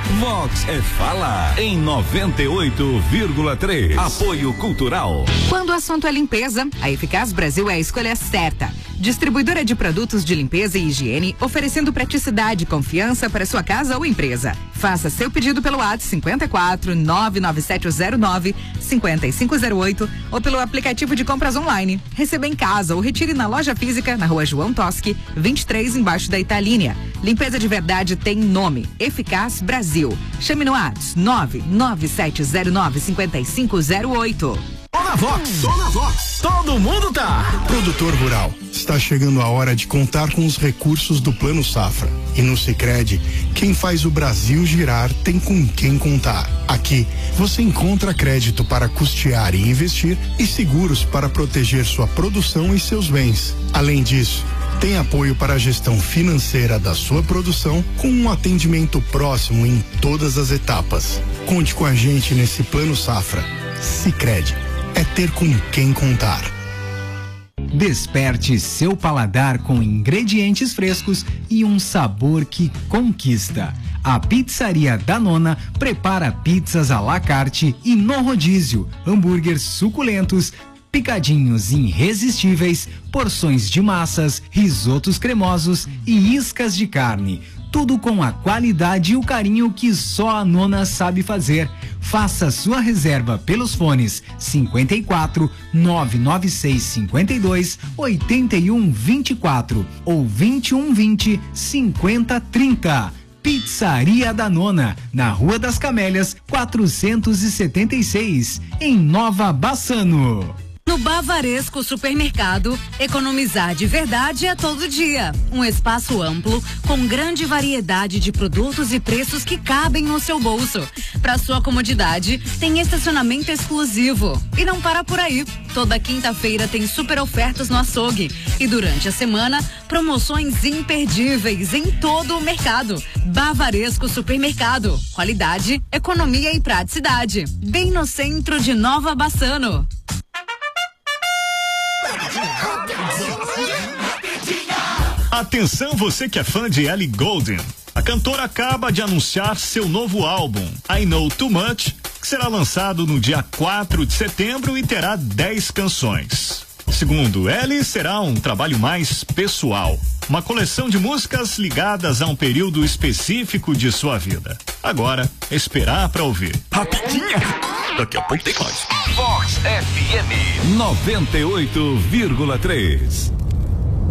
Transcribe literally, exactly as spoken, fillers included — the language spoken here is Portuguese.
Vox é falar em noventa e oito vírgula três. Apoio Cultural. Quando o assunto é limpeza, a Eficaz Brasil é a escolha certa. Distribuidora de produtos de limpeza e higiene, oferecendo praticidade e confiança para sua casa ou empresa. Faça seu pedido pelo WhatsApp cinquenta e quatro, nove nove sete zero nove, cinquenta e cinco zero oito ou pelo aplicativo de compras online. Receba em casa ou retire na loja física na Rua João Toschi, vinte e três, embaixo da Italínia. Limpeza de verdade tem nome, Eficaz Brasil. Chame no WhatsApp nove nove sete zero nove, cinquenta e cinco zero oito. Tô na Vox, tô na Vox, todo mundo tá. Produtor rural, está chegando a hora de contar com os recursos do Plano Safra. E no Sicredi, quem faz o Brasil girar tem com quem contar. Aqui, você encontra crédito para custear e investir e seguros para proteger sua produção e seus bens. Além disso, tem apoio para a gestão financeira da sua produção com um atendimento próximo em todas as etapas. Conte com a gente nesse Plano Safra. Sicredi. É ter com quem contar. Desperte seu paladar com ingredientes frescos e um sabor que conquista. A Pizzaria da Nona prepara pizzas à la carte e no rodízio, hambúrgueres suculentos, picadinhos irresistíveis, porções de massas, risotos cremosos e iscas de carne. Tudo com a qualidade e o carinho que só a Nona sabe fazer. Faça sua reserva pelos fones cinquenta e quatro, nove nove seis cinquenta e dois, oitenta e um vinte e quatro ou vinte e um vinte, cinquenta trinta. Pizzaria da Nona, na Rua das Camélias, quatrocentos e setenta e seis, em Nova Bassano. No Bavaresco Supermercado, economizar de verdade é todo dia. Um espaço amplo, com grande variedade de produtos e preços que cabem no seu bolso. Para sua comodidade, tem estacionamento exclusivo. E não para por aí. Toda quinta-feira tem super ofertas no açougue. E durante a semana, promoções imperdíveis em todo o mercado. Bavaresco Supermercado. Qualidade, economia e praticidade. Bem no centro de Nova Bassano. Atenção, você que é fã de Ellie Goulding. A cantora acaba de anunciar seu novo álbum, I Know Too Much, que será lançado no dia quatro de setembro e terá dez canções. Segundo Ellie, será um trabalho mais pessoal, uma coleção de músicas ligadas a um período específico de sua vida. Agora, esperar pra ouvir. Rapidinha! Daqui a pouco tem mais. Vox F M noventa e oito vírgula três.